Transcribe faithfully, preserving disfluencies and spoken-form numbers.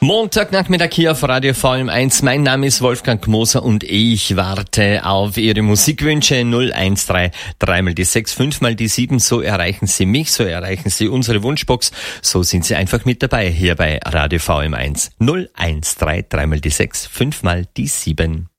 Montagnachmittag hier auf Radio V M eins. Mein Name ist Wolfgang Moser und ich warte auf Ihre Musikwünsche. null eins drei, drei mal die sechs, fünf mal die sieben. So erreichen Sie mich, so erreichen Sie unsere Wunschbox. So sind Sie einfach mit dabei hier bei Radio V M eins. null eins drei, drei mal die sechs, fünf mal die sieben.